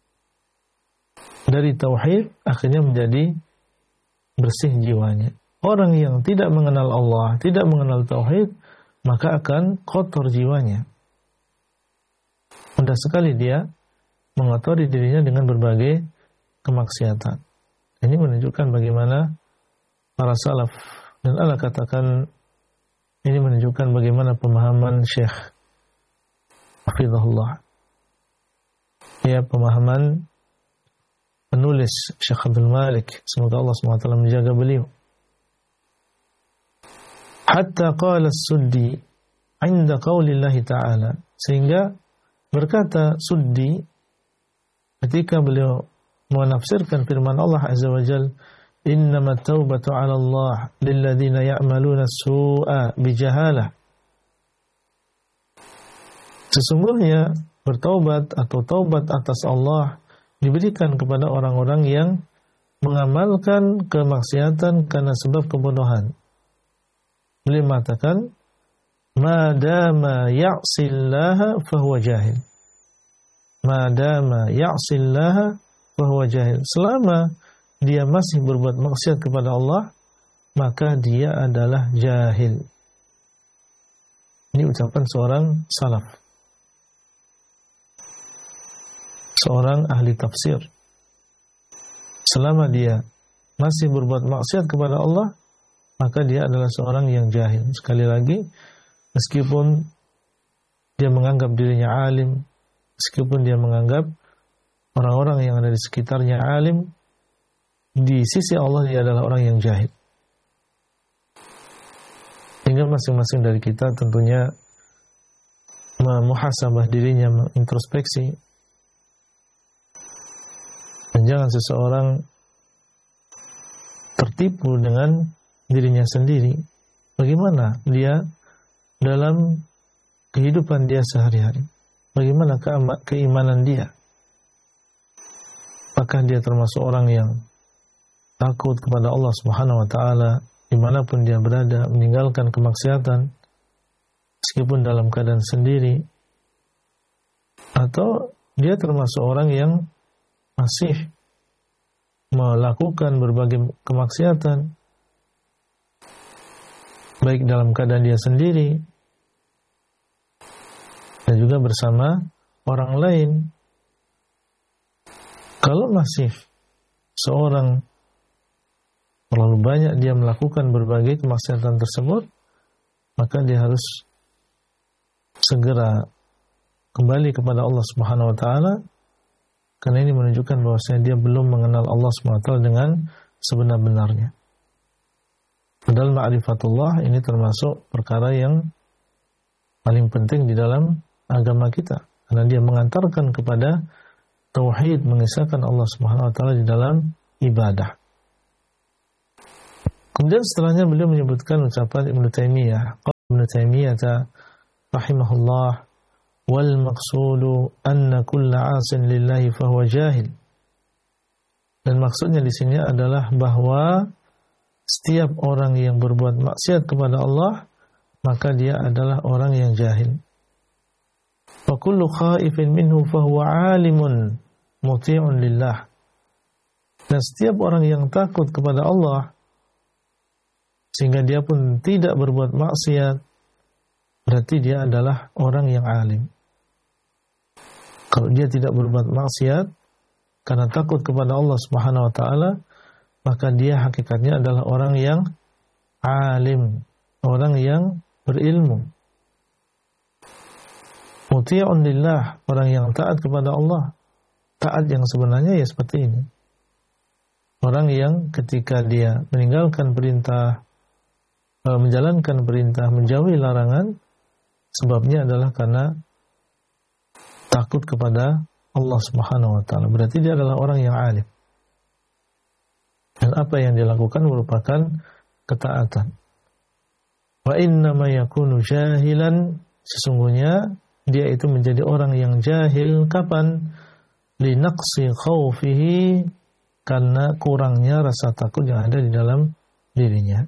Dari tauhid akhirnya menjadi bersih jiwanya. Orang yang tidak mengenal Allah, tidak mengenal tauhid, maka akan kotor jiwanya. Mudah sekali dia mengotori dirinya dengan berbagai kemaksiatan. Ini menunjukkan bagaimana para salaf, dan Allah katakan ini menunjukkan bagaimana pemahaman Syekh hafizahullah. Ya, pemahaman penulis Syekh Abdul Malik, semoga Allah SWT menjaga beliau. Hatta qala as-Suddi 'inda qaulillahi ta'ala, sehingga berkata Suddi ketika beliau menafsirkan firman Allah azza wa jalla, innamat taubatu 'ala Allah lilladzina ya'maluna as-su'a bijahalah. Sesungguhnya bertaubat atau taubat atas Allah diberikan kepada orang-orang yang mengamalkan kemaksiatan karena sebab kebodohan. Beliau mengatakan, madama ya'sillaha fahuwa jahil. Madama ya'sillaha fahuwa jahil. Selama dia masih berbuat maksiat kepada Allah, maka dia adalah jahil. Ini ucapan seorang salaf, seorang ahli tafsir. Selama dia masih berbuat maksiat kepada Allah, maka dia adalah seorang yang jahil. Sekali lagi, meskipun dia menganggap dirinya alim, meskipun dia menganggap orang-orang yang ada di sekitarnya alim, di sisi Allah dia adalah orang yang jahil. Sehingga masing-masing dari kita tentunya memuhasabah dirinya, mengintrospeksi. Dan jangan seseorang tertipu dengan dirinya sendiri. Bagaimana dia dalam kehidupan dia sehari-hari? Bagaimana keimanan dia? Apakah dia termasuk orang yang takut kepada Allah Subhanahu wa Ta'ala dimanapun dia berada, meninggalkan kemaksiatan meskipun dalam keadaan sendiri? Atau dia termasuk orang yang masih melakukan berbagai kemaksiatan, baik dalam keadaan dia sendiri dan juga bersama orang lain? Kalau masih seorang terlalu banyak dia melakukan berbagai kemaksiatan tersebut, maka dia harus segera kembali kepada Allah Subhanahu wa Ta'ala, karena ini menunjukkan bahwasanya dia belum mengenal Allah Subhanahu wa Ta'ala dengan sebenar-benarnya. Padahal ma'rifatullah ini termasuk perkara yang paling penting di dalam agama kita, karena dia mengantarkan kepada tauhid, mengisahkan Allah Subhanahu wa Ta'ala di dalam ibadah. Kemudian setelahnya beliau menyebutkan ucapan Ibnu Taimiyah. Ibnu Taimiyah rahimahullah, wal maqsudu anna kulla 'asin lillahi fahuwa jahil. Dan maksudnya di sini adalah bahwa setiap orang yang berbuat maksiat kepada Allah, maka dia adalah orang yang jahil. Wa kullu khaifin minhu fahuwa 'alimun muti'un lillah. Dan setiap orang yang takut kepada Allah sehingga dia pun tidak berbuat maksiat, berarti dia adalah orang yang alim. Kalau dia tidak berbuat maksiat karena takut kepada Allah Subhanahu wa taala, maka dia hakikatnya adalah orang yang alim, orang yang berilmu. Muti'un lillah, orang yang taat kepada Allah. Taat yang sebenarnya ya seperti ini. Orang yang ketika dia meninggalkan perintah, menjalankan perintah, menjauhi larangan, sebabnya adalah karena takut kepada Allah Subhanahu wa taala. Berarti dia adalah orang yang alim. Dan apa yang dilakukan merupakan ketaatan. Wa inna ma yakunu jahilan, sesungguhnya dia itu menjadi orang yang jahil kapan? Li naqsi khaufihi, karena kurangnya rasa takut yang ada di dalam dirinya.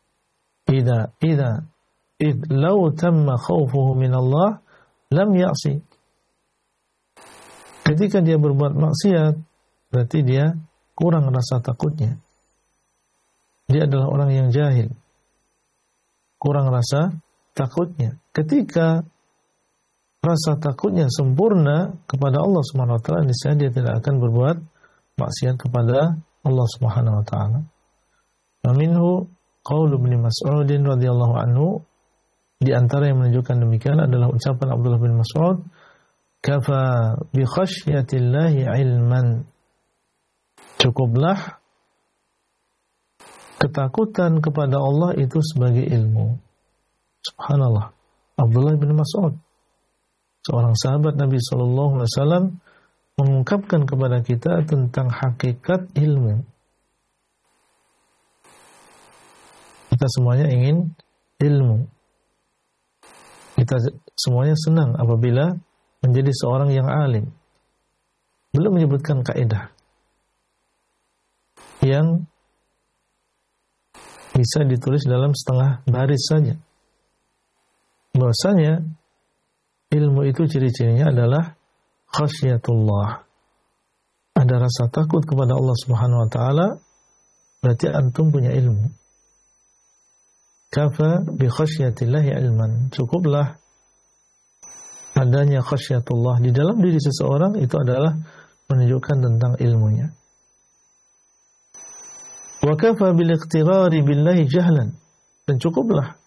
Id law tamma khaufuhu min Allah lam ya'si. Ketika dia berbuat maksiat, berarti dia kurang rasa takutnya. Dia adalah orang yang jahil. Kurang rasa takutnya. Ketika rasa takutnya sempurna kepada Allah Subhanahu wa taala, niscaya dia tidak akan berbuat maksiat kepada Allah Subhanahu wa taala. Wa minhu qaul Ibnu Mas'ud radhiyallahu anhu, di antara yang menunjukkan demikian adalah ucapan Abdullah bin Mas'ud, kafa bi khasyatillahi ilman. Cukuplah ketakutan kepada Allah itu sebagai ilmu. Subhanallah. Abdullah bin Mas'ud, seorang sahabat Nabi SAW, mengungkapkan kepada kita tentang hakikat ilmu. Kita semuanya ingin ilmu. Kita semuanya senang apabila menjadi seorang yang alim. Belum menyebutkan kaidah yang bisa ditulis dalam setengah baris saja. Bahwasanya ilmu itu ciri-cirinya adalah khasyatullah. Ada rasa takut kepada Allah Subhanahu wa taala, berarti antum punya ilmu. Kafa bi khasyatillahi ilman. Cukuplah adanya khasyatullah di dalam diri seseorang, itu adalah menunjukkan tentang ilmunya. Wa kafa bil iqtirari billahi jahlan. Dan cukuplah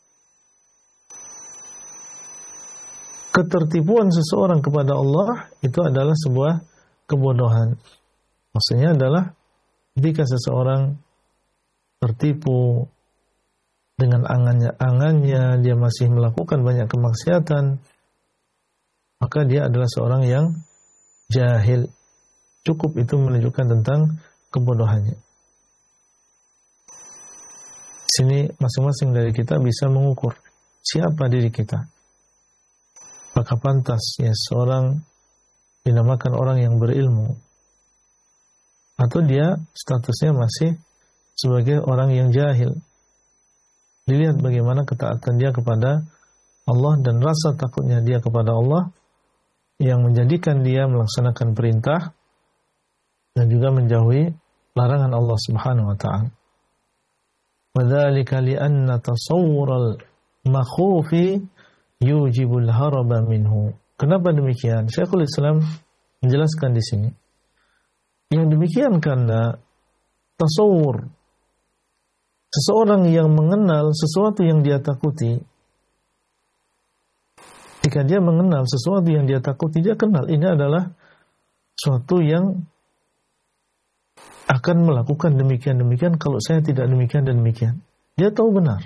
ketertipuan seseorang kepada Allah itu adalah sebuah kebodohan. Maksudnya adalah jika seseorang tertipu dengan angannya, dia masih melakukan banyak kemaksiatan, maka dia adalah seorang yang jahil. Cukup itu menunjukkan tentang kebodohannya. Sini masing-masing dari kita bisa mengukur siapa diri kita. Apakah pantas ya seorang dinamakan orang yang berilmu, atau dia statusnya masih sebagai orang yang jahil. Dilihat bagaimana ketaatan dia kepada Allah dan rasa takutnya dia kepada Allah yang menjadikan dia melaksanakan perintah dan juga menjauhi larangan Allah Subhanahu wa taala. Wadzalika li'anna tasawwural makhufi yujibul haraba minhu. Kenapa demikian? Syekhul Islam menjelaskan di sini. Yang demikian karena tasawwur, seseorang yang mengenal sesuatu yang dia takuti, jika dia mengenal sesuatu yang dia takuti, dia kenal ini adalah sesuatu yang akan melakukan demikian-demikian kalau saya tidak demikian dan demikian. Dia tahu benar.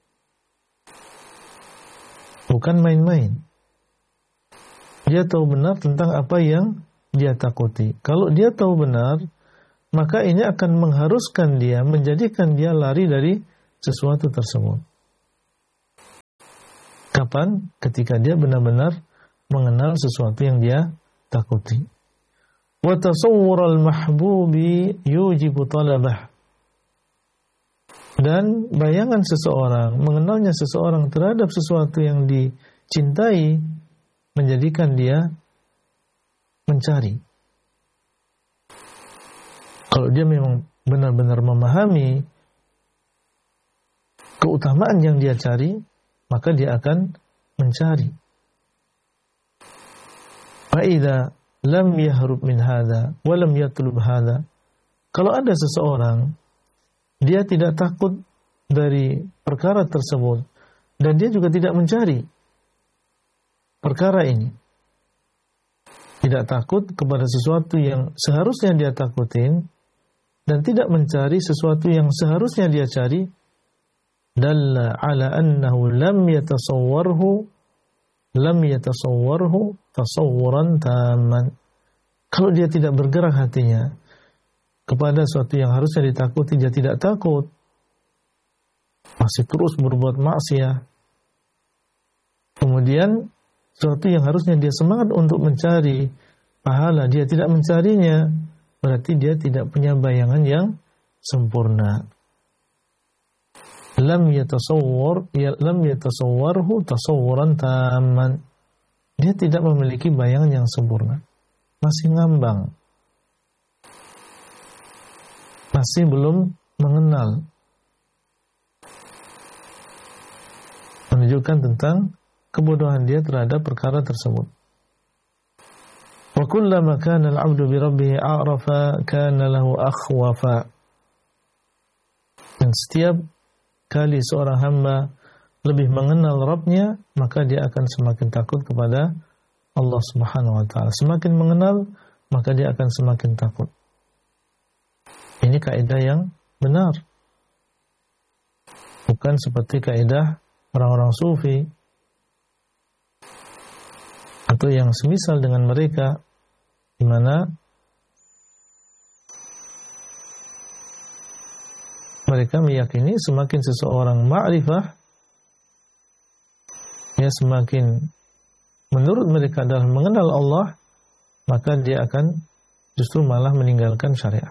Bukan main-main. Dia tahu benar tentang apa yang dia takuti. Kalau dia tahu benar, maka ini akan mengharuskan dia, menjadikan dia lari dari sesuatu tersebut. Kapan? Ketika dia benar-benar mengenal sesuatu yang dia takuti. Wa tasawwur al-mahbubi yujibu talabah. Dan bayangan seseorang, mengenalnya seseorang terhadap sesuatu yang dicintai, menjadikan dia mencari. Kalau dia memang benar-benar memahami keutamaan yang dia cari, maka dia akan mencari. Fa idza lam yahrub min hadza wa lam yatlub hadza. Kalau ada seseorang dia tidak takut dari perkara tersebut dan dia juga tidak mencari perkara ini. Tidak takut kepada sesuatu yang seharusnya dia takutin dan tidak mencari sesuatu yang seharusnya dia cari, dalla ala annahu lam yatasawwarhu tasawwuran tamman. Kalau dia tidak bergerak hatinya kepada sesuatu yang harusnya ditakuti, dia tidak takut, masih terus berbuat maksiat. Kemudian sesuatu yang harusnya dia semangat untuk mencari pahala, dia tidak mencarinya, berarti dia tidak punya bayangan yang sempurna. Lam yatasawwarhu tasawwuran tamman. Dia tidak memiliki bayangan yang sempurna. Masih ngambang. Masih belum mengenal. Menunjukkan tentang kebodohan dia terhadap perkara tersebut. Wa kullama kana al-'abdu bi rabbih a'rafa kana lahu akhwafa. Dan setiap kali seorang hamba lebih mengenal Rabb-nya, maka dia akan semakin takut kepada Allah Subhanahu wa taala. Semakin mengenal, maka dia akan semakin takut. Ini kaidah yang benar. Bukan seperti kaidah orang-orang sufi atau yang semisal dengan mereka, di mana mereka meyakini semakin seseorang ma'rifah, ya semakin menurut mereka dalam mengenal Allah, maka dia akan justru malah meninggalkan syariat.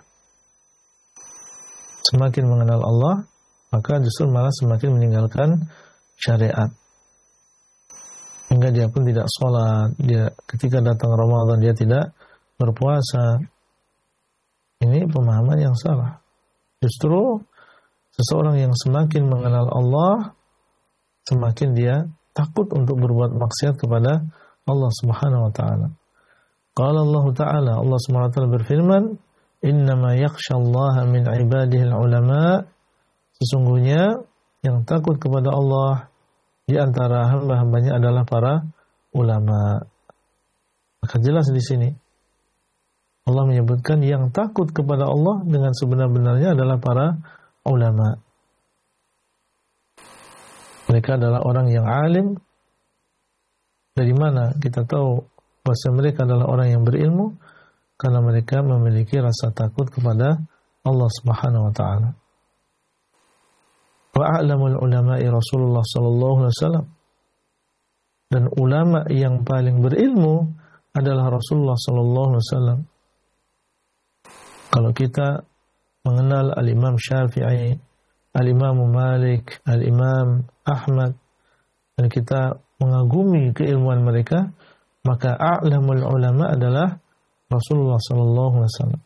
Semakin mengenal Allah, maka justru malah semakin meninggalkan syariat. Hingga dia pun tidak sholat, dia ketika datang Ramadan dia tidak berpuasa. Ini pemahaman yang salah. Justru seseorang yang semakin mengenal Allah, semakin dia takut untuk berbuat maksiat kepada Allah Subhanahu wa taala. Qala Allah Ta'ala, Allah Subhanahu wa taala berfirman, "Innama yakhshallaha min 'ibadihi al-'ulama." Sesungguhnya yang takut kepada Allah di antara hamba-hambanya adalah para ulama. Maka jelas di sini Allah menyebutkan yang takut kepada Allah dengan sebenar-benarnya adalah para ulama. Mereka adalah orang yang alim. Dari mana kita tahu bahwa mereka adalah orang yang berilmu? Karena mereka memiliki rasa takut kepada Allah Subhanahu wa taala. Wa a'lamul ulama'i Rasulullah sallallahu alaihi wasallam. Dan ulama yang paling berilmu adalah Rasulullah sallallahu alaihi wasallam. Kalau kita mengenal Al-Imam Syafi'i, Al-Imam Malik, Al-Imam Ahmad, dan kita mengagumi keilmuan mereka, maka a'lamul ulama adalah Rasulullah sallallahu alaihi wasallam.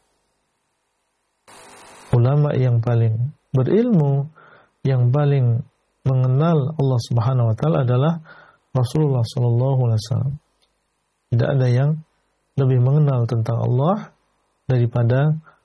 Ulama yang paling berilmu, yang paling mengenal Allah Subhanahu wa taala adalah Rasulullah sallallahu alaihi wasallam. Tidak ada yang lebih mengenal tentang Allah daripada